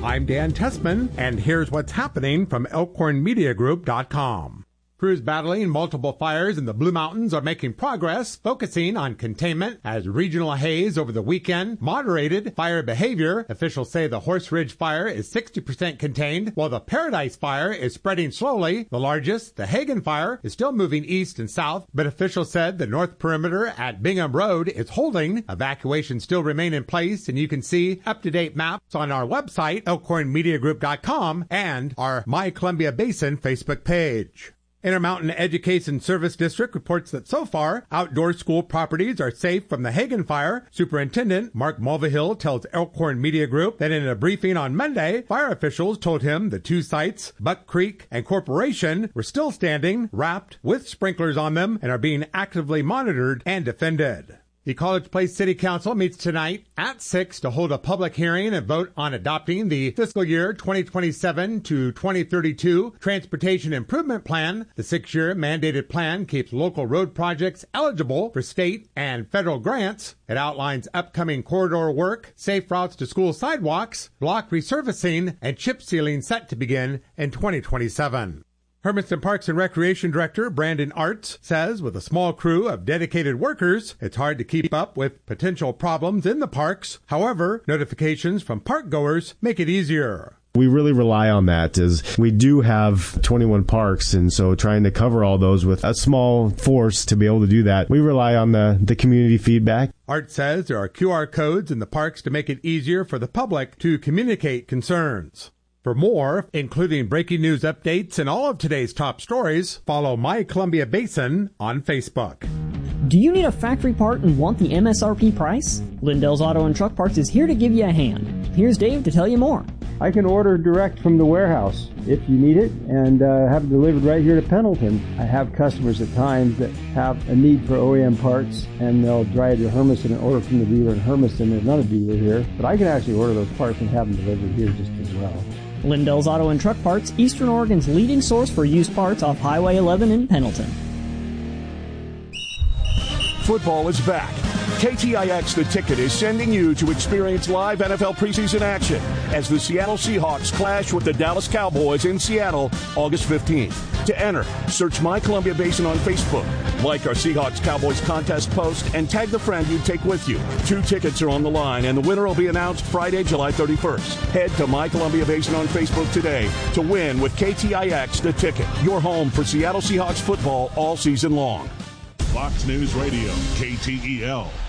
I'm Dan Tessman, and here's what's happening from ElkhornMediaGroup.com. Crews battling multiple fires in the Blue Mountains are making progress, focusing on containment as regional haze over the weekend moderated fire behavior. Officials say the Horse Ridge fire is 60% contained, while the Paradise fire is spreading slowly. The largest, the Hagen fire, is still moving east and south, but officials said the north perimeter at Bingham Road is holding. Evacuations still remain in place, and you can see up-to-date maps on our website, ElkhornMediaGroup.com, and our My Columbia Basin Facebook page. Intermountain Education Service District reports that so far, outdoor school properties are safe from the Hagen fire. Superintendent Mark Mulvihill tells Elkhorn Media Group that in a briefing on Monday, fire officials told him the two sites, Buck Creek and Corporation, were still standing, wrapped with sprinklers on them, and are being actively monitored and defended. The College Place City Council meets tonight at 6 to hold a public hearing and vote on adopting the fiscal year 2027 to 2032 Transportation Improvement Plan. The 6-year mandated plan keeps local road projects eligible for state and federal grants. It outlines upcoming corridor work, safe routes to school sidewalks, block resurfacing, and chip sealing set to begin in 2027. Hermiston Parks and Recreation Director Brandon Arts says with a small crew of dedicated workers, it's hard to keep up with potential problems in the parks. However, notifications from park goers make it easier. We really rely on that as we do have 21 parks, and so trying to cover all those with a small force to be able to do that, we rely on the community feedback. Art says there are QR codes in the parks to make it easier for the public to communicate concerns. For more, including breaking news updates and all of today's top stories, follow My Columbia Basin on Facebook. Do you need a factory part and want the MSRP price? Lindell's Auto and Truck Parts is here to give you a hand. Here's Dave to tell you more. I can order direct from the warehouse if you need it and have it delivered right here to Pendleton. I have customers at times that have a need for OEM parts, and they'll drive to Hermiston and order from the dealer in Hermiston. There's not a dealer here, but I can actually order those parts and have them delivered here just as well. Lindell's Auto and Truck Parts, Eastern Oregon's leading source for used parts off Highway 11 in Pendleton. Football is back. KTIX The Ticket is sending you to experience live NFL preseason action as the Seattle Seahawks clash with the Dallas Cowboys in Seattle August 15th. To enter, search My Columbia Basin on Facebook, like our Seahawks Cowboys contest post, and tag the friend you take with you. 2 tickets are on the line, and the winner will be announced Friday, July 31st. Head to My Columbia Basin on Facebook today to win with KTIX The Ticket, your home for Seattle Seahawks football all season long. Fox News Radio, KTEL.